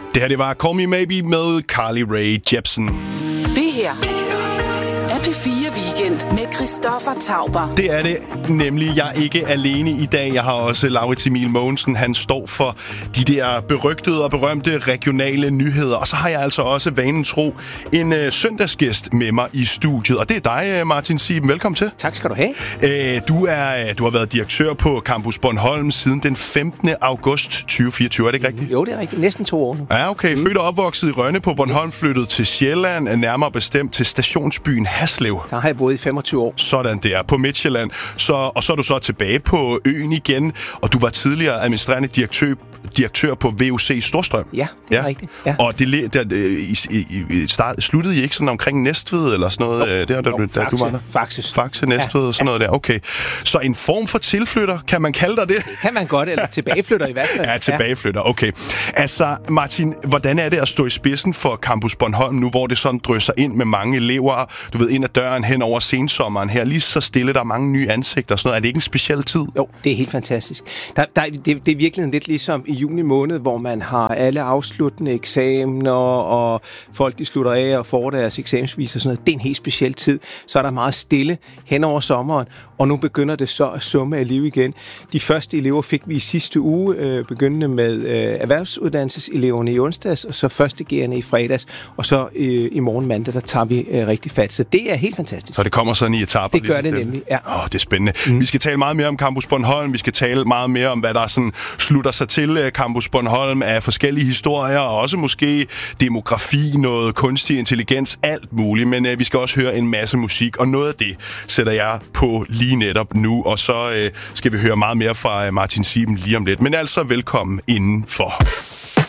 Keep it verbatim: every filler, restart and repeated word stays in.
Det her, det var Call Me Maybe med Carly Rae Jepsen. Det her er P fire Weekend med Christoffer Tauber. Det er det nemlig. Jeg er ikke alene i dag. Jeg har også Laurits Emil Mogensen. Han står for de der berygtede og berømte regionale nyheder. Og så har jeg altså også vanen tro en øh, søndagsgæst med mig i studiet. Og det er dig, Martin Sieben. Velkommen til. Tak skal du have. Æ, du, er, du har været direktør på Campus Bornholm siden den femtende august tyve fireogtyve. Er det ikke rigtigt? Jo, det er rigtigt. Næsten to år nu. Ja, okay. Mm. Født og opvokset i Rønne på Bornholm, yes. Flyttet til Sjælland, nærmere bestemt til stationsbyen Haslev. Der har jeg boet i femogtyve år. Sådan der, på Midtjylland. Så, og så er du så tilbage på øen igen, og du var tidligere administrerende direktør, direktør på V U C Storstrøm. Ja, det er ja. rigtigt. Ja. Og det, der, i, i, i start, sluttede I ikke sådan omkring Næstved eller sådan noget? Jo, der, der, jo, der, Faxe, du var der? Faxe. Faxe, Næstved, ja, sådan noget ja. der. Okay. Så en form for tilflytter, kan man kalde dig det? Det kan man godt, eller tilbageflytter i hvert fald. Ja, tilbageflytter, okay. Altså, Martin, hvordan er det at stå i spidsen for Campus Bornholm nu, hvor det sådan drysser ind med mange elever, du ved, ind ad døren hen over sensommeren her, lige så stille, der er mange nye ansigter og sådan noget. Er det ikke en speciel tid? Jo, det er helt fantastisk. Der, der, det, det er virkelig lidt ligesom i juni måned, hvor man har alle afsluttende eksamener, og folk de slutter af og får deres eksamensvis og sådan noget. Det er en helt speciel tid. Så er der meget stille hen over sommeren, og nu begynder det så at summe af liv igen. De første elever fik vi i sidste uge, øh, begyndende med øh, erhvervsuddannelseseleverne i onsdags, og så første G'erne i fredags, og så øh, i morgen mandag, der tager vi øh, rigtig fat. Så det er helt fantastisk. Så det kommer sådan i etaper? Det gør det nemlig, ja. Åh, det er spændende. Mm. Vi skal tale meget mere om Campus Bornholm, vi skal tale meget mere om, hvad der sådan slutter sig til Campus Bornholm af forskellige historier, og også måske demografi, noget kunstig intelligens, alt muligt, men øh, vi skal også høre en masse musik, og noget af det sætter jeg på lige netop nu, og så øh, skal vi høre meget mere fra Martin Sieben lige om lidt. Men altså, velkommen indenfor.